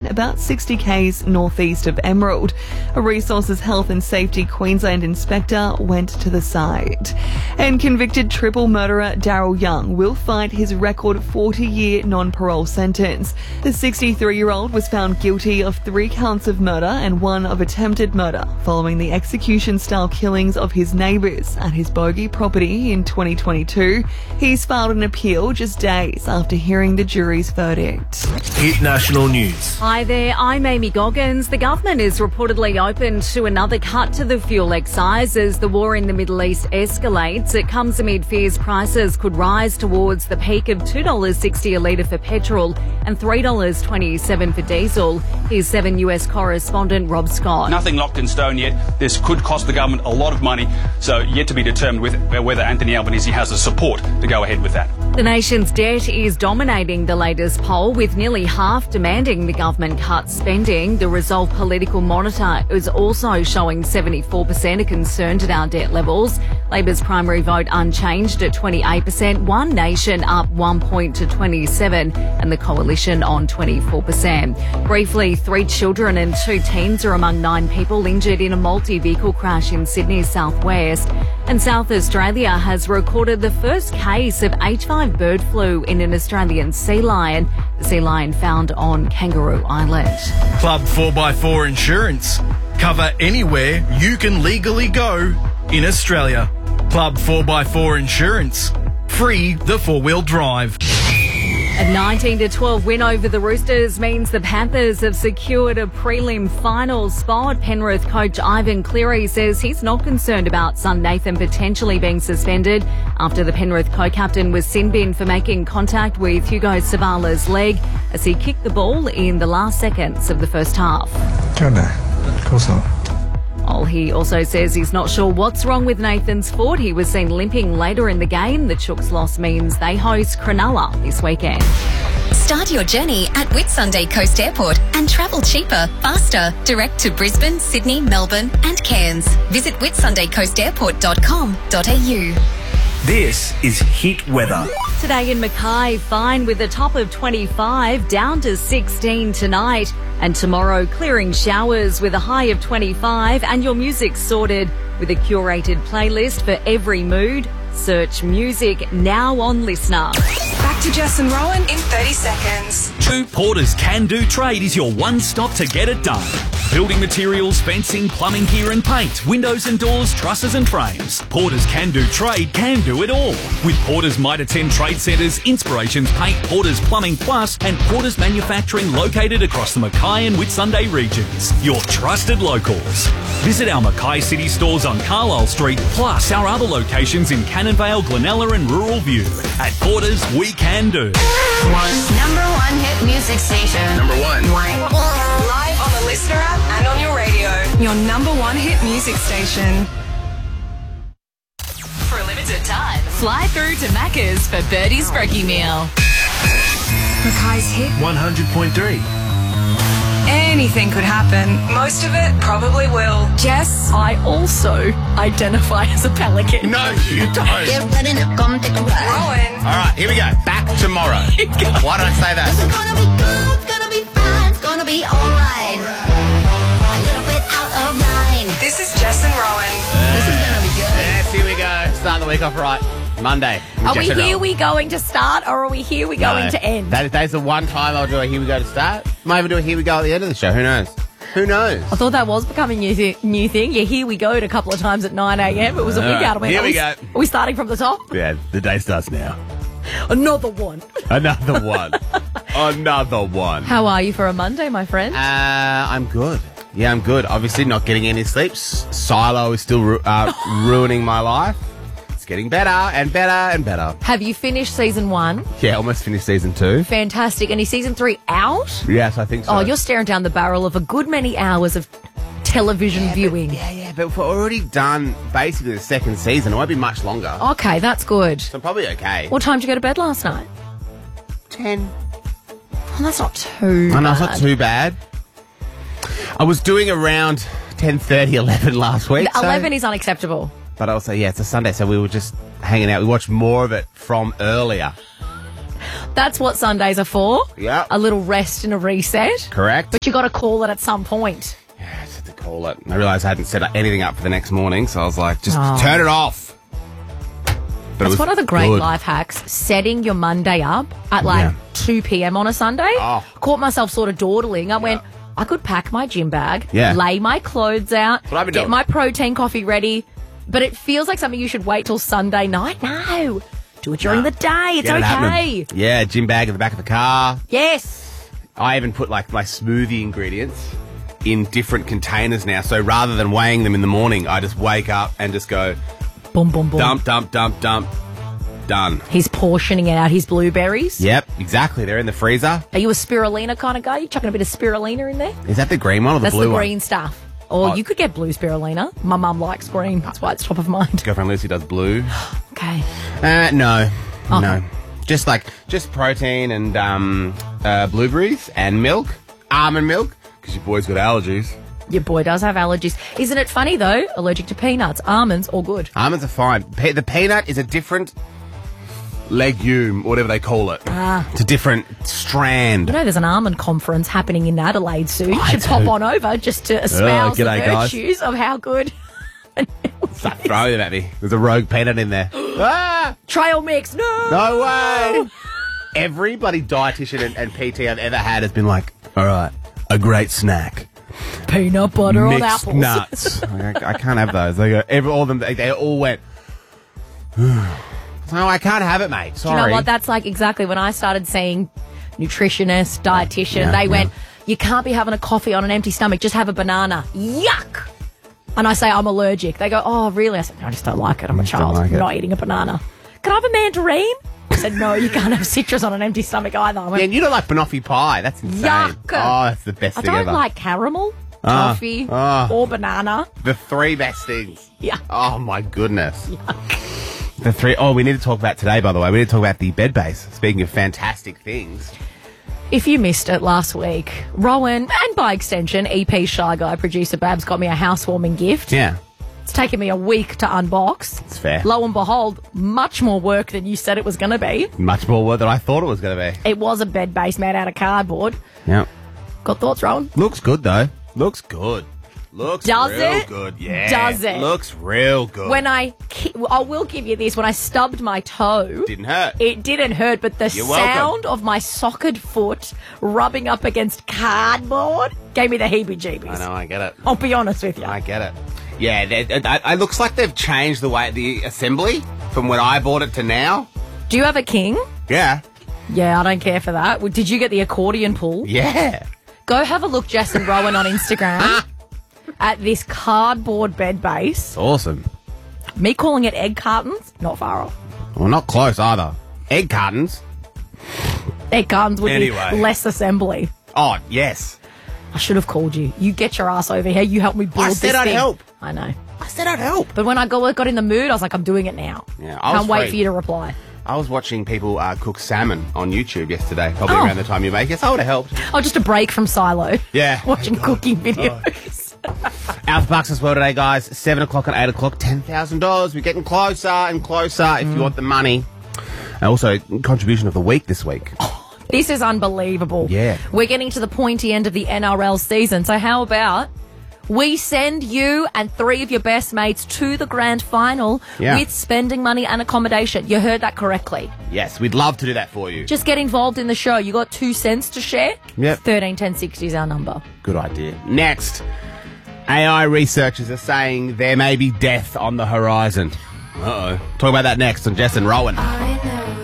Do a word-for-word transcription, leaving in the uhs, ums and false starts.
about sixty kays northeast of Emerald. A Resources Health and Safety Queensland inspector went to the site. And convicted triple murderer Daryl Young will fight his record forty-year non-parole sentence. The sixty-three-year-old was found guilty of three counts of murder and one of attempted murder following the execution-style killings of his neighbours at his Bogey property in twenty twenty-two. He's filed an appeal just days after hearing the jury's verdict. Hit National News. Hi there, I'm Amy Goggins. The government is reportedly open to another cut to the fuel excise as the war in the Middle East escalates. It comes amid fears prices could rise towards the peak of two dollars sixty a litre for petrol and three dollars twenty-seven for diesel. Here's seven U S correspondent Rob Scott. Nothing locked in stone yet. This could cost the government a lot of money, so yet to be determined with whether Anthony Albanese has the support to go ahead with that. The nation's debt is dominating the latest poll, with nearly half demanding the government cut spending. The Resolve Political Monitor is also showing seventy-four percent are concerned at our debt levels. Labor's primary vote unchanged at twenty-eight percent, One Nation up one point to twenty-seven, and the Coalition on twenty-four percent. Briefly, three children and two teens are among nine people injured in a multi-vehicle crash in Sydney's southwest. And South Australia has recorded the first case of H five bird flu in an Australian sea lion. The sea lion found on Kangaroo Island. Club four by four Insurance. Cover anywhere you can legally go in Australia. Club four by four Insurance. Free the four-wheel drive. A nineteen to twelve win over the Roosters means the Panthers have secured a prelim final spot. Penrith coach Ivan Cleary says he's not concerned about son Nathan potentially being suspended after the Penrith co-captain was sin-binned for making contact with Hugo Savala's leg as he kicked the ball in the last seconds of the first half. Don't know. Of course not. Oh, he also says he's not sure what's wrong with Nathan's foot. He was seen limping later in the game. The Chooks' loss means they host Cronulla this weekend. Start your journey at Whitsunday Coast Airport and travel cheaper, faster, direct to Brisbane, Sydney, Melbourne and Cairns. Visit whitsunday coast airport dot com dot a u. This is Hit Weather. Today in Mackay, fine with a top of twenty-five, down to sixteen tonight. And tomorrow, clearing showers with a high of twenty-five, and your music sorted with a curated playlist for every mood. Search music now on Listener. Back to Jess and Rowan in thirty seconds. Two Porter's Can Do Trade is your one stop to get it done. Building materials, fencing, plumbing gear and paint, windows and doors, trusses and frames. Porter's Can Do Trade can do it all. With Porter's Mitre ten Trade Centres, Inspirations Paint, Porter's Plumbing Plus and Porter's Manufacturing located across the Mackay and Whitsunday regions. Your trusted locals. Visit our Mackay City stores on Carlisle Street, plus our other locations in Cannonvale, Glenella and Rural View. At Porter's, we can do. Number one hit music station. Number one. Live on the Listener app and on your radio. Your number one hit music station. For a limited time, fly through to Macca's for Birdie's Brekkie Meal. Mackay's hit. one hundred point three. Anything could happen. Most of it probably will. Jess? I also identify as a pelican. No, you don't. Get ready to come take a ride. Rowan? All right, here we go. Back tomorrow. Why did I say that? It's gonna be good, it's gonna be fine, it's gonna be alright. A little bit out of line. This is Jess and Rowan. This is gonna be good. Yes, here we go. Start the week off right. Monday. Are we here we going to start or are we here we going No, to end? That, that is the one time I'll do a here we go to start. Might even do a here we go at the end of the show. Who knows? Who knows? I thought that was becoming a new, th- new thing. Yeah, here we go a couple of times at nine a.m. It was a All week right, out. I went, here are we we go. Are we starting from the top? Yeah, the day starts now. Another one. Another one. Another one. How are you for a Monday, my friend? Uh, I'm good. Yeah, I'm good. Obviously not getting any sleep. S- Silo is still ru- uh, ruining my life. It's getting better and better and better. Have you finished season one? Yeah, almost finished season two. Fantastic. And is season three out? Yes, I think so. Oh, you're staring down the barrel of a good many hours of television yeah, viewing. But, yeah, yeah, but we're already done basically the second season. It won't be much longer. Okay, that's good. So I'm probably okay. What time did you go to bed last night? Ten. Oh, that's not too I know, it's bad. not too bad. I was doing around ten thirty, eleven last week. so- eleven is unacceptable. But also, yeah, it's a Sunday, so we were just hanging out. We watched more of it from earlier. That's what Sundays are for. Yeah. A little rest and a reset. Correct. But you got to call it at some point. Yeah, I just had to call it. I realised I hadn't set anything up for the next morning, so I was like, just Oh. turn it off. But it That's was one of the great good. life hacks. Setting your Monday up at like Yeah. two p.m. on a Sunday. Oh. Caught myself sort of dawdling. I went, I could pack my gym bag, Yeah. lay my clothes out, what I've been get doing. my protein coffee ready. But it feels like something you should wait till Sunday night. No. Do it during the day. It's Get it okay. happening. Yeah, gym bag in the back of the car. Yes. I even put like my smoothie ingredients in different containers now. So rather than weighing them in the morning, I just wake up and just go boom, boom, boom. dump, dump, dump, dump. Done. He's portioning out his blueberries. Yep, exactly. They're in the freezer. Are you a spirulina kind of guy? You chucking a bit of spirulina in there? Is that the green one or the That's blue the one? green stuff. Or Oh. you could get blue spirulina. My mum likes green. That's why it's top of mind. Girlfriend Lucy does blue. Okay. Uh, no, Oh. no. Just like just protein and um, uh, blueberries and milk, almond milk, because your boy's got allergies. Your boy does have allergies. Isn't it funny, though? Allergic to peanuts. Almonds, all good. Almonds are fine. Pe- the peanut is a different legume, whatever they call it. Ah. It's a different strand. You know, there's an almond conference happening in Adelaide soon. You should do. pop on over just to espouse the g'day, guys. virtues of how good. Start throwing them at me. There's a rogue peanut in there. ah! Trail mix. No. No way. Every bloody dietitian and, and P T I've ever had has been like, all right, a great snack. Peanut butter on Mixed apples. nuts. I, I can't have those. They go, every, all of them, they, they all went, no, I can't have it, mate. Do Sorry. you know what? That's like exactly when I started seeing nutritionist, dietitian. Yeah, they yeah. went, you can't be having a coffee on an empty stomach. Just have a banana. Yuck. And I say, I'm allergic. They go, oh, really? I said, no, I just don't like it. I'm a Just don't child. like I'm it. not eating a banana. Can I have a mandarin? I said, no, you can't have citrus on an empty stomach either. I went, Yeah, and you don't like banoffee pie. That's insane. Yuck. Oh, that's the best I thing don't ever. like caramel, Ah, coffee, ah. or banana. The three best things. Yeah. Oh, my goodness. The three. Oh, we need to talk about today, by the way. We need to talk about the bed base. Speaking of fantastic things. If you missed it last week, Rowan, and by extension, E P Shy Guy producer Babs got me a housewarming gift. Yeah. It's taken me a week to unbox. It's fair. Lo and behold, much more work than you said it was going to be. Much more work than I thought it was going to be. It was a bed base made out of cardboard. Yeah. Got thoughts, Rowan? Looks good, though. Looks good. Looks Does real it? good. Yeah. Does it? Looks real good. When I, ki- I will give you this, when I stubbed my toe, Didn't hurt. it didn't hurt, but the You're welcome. sound of my socket foot rubbing up against cardboard gave me the heebie-jeebies. I know, I get it. I'll be honest with you. I get it. Yeah, they- it, it, it looks like they've changed the way, the assembly from when I bought it to now. Do you have a king? Yeah. Yeah, I don't care for that. Well, did you get the accordion pull? Yeah. Go have a look, Jess and Rowan, on Instagram at this cardboard bed base. Awesome. Me calling it egg cartons, not far off. Well, not close either. Egg cartons. Egg cartons would Anyway. be less assembly. Oh, yes. I should have called you. You get your ass over here. You help me build I this said I'd thing. help. I know. I said I'd help. But when I got, got in the mood, I was like, I'm doing it now. Yeah, I was Can't wait free. for you to reply. I was watching people uh, cook salmon on YouTube yesterday, probably Oh. around the time you make it. Yes, I would have helped. Oh, just a break from Silo. Yeah. Watching cooking videos. Alpha Bucks as well today, guys. seven o'clock and eight o'clock, ten thousand dollars. We're getting closer and closer if you want the money. And also, contribution of the week this week. This is unbelievable. Yeah. We're getting to the pointy end of the N R L season. So how about we send you and three of your best mates to the grand final Yeah. with spending money and accommodation. You heard that correctly. Yes, we'd love to do that for you. Just get involved in the show. You got two cents to share? Yep. thirteen ten sixty is our number. Good idea. Next, A I researchers are saying there may be death on the horizon. Uh-oh. Talk about that next on Jess and Rowan. I know